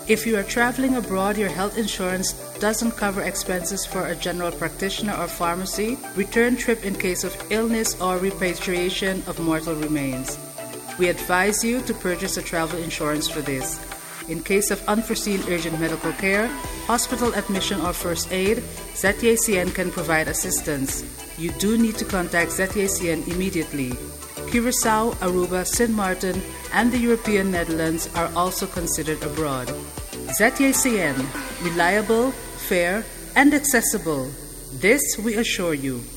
If you are traveling abroad, your health insurance doesn't cover expenses for a general practitioner or pharmacy, return trip in case of illness or repatriation of mortal remains. We advise you to purchase a travel insurance for this. In case of unforeseen urgent medical care, hospital admission or first aid, ZTACN can provide assistance. You do need to contact ZTACN immediately. Curaçao, Aruba, Sint Maarten, and the European Netherlands are also considered abroad. ZTACN, reliable, fair, and accessible. This we assure you.